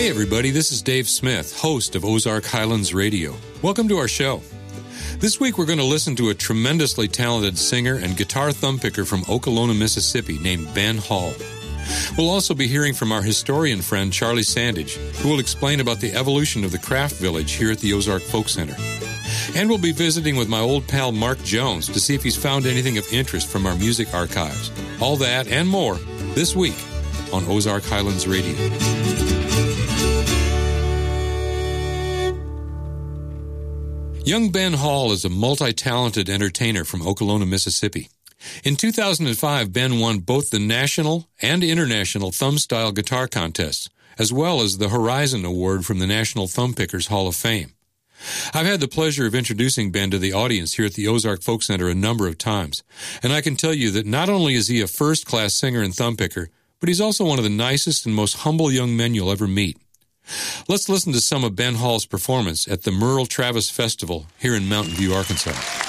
Hey everybody, this is Dave Smith, host of Ozark Highlands Radio. Welcome to our show. This week we're going to listen to a tremendously talented singer and guitar thumbpicker from Okolona, Mississippi named Ben Hall. We'll also be hearing from our historian friend Charlie Sandage, who will explain about the evolution of the craft village here at the Ozark Folk Center. And we'll be visiting with my old pal Mark Jones to see if he's found anything of interest from our music archives. All that and more this week on Ozark Highlands Radio. Young Ben Hall is a multi-talented entertainer from Okolona, Mississippi. In 2005, Ben won both the national and international thumb-style guitar contests, as well as the Horizon Award from the National Thumbpickers Hall of Fame. I've had the pleasure of introducing Ben to the audience here at the Ozark Folk Center a number of times, and I can tell you that not only is he a first-class singer and thumbpicker, but he's also one of the nicest and most humble young men you'll ever meet. Let's listen to some of Ben Hall's performance at the Merle Travis Festival here in Mountain View, Arkansas.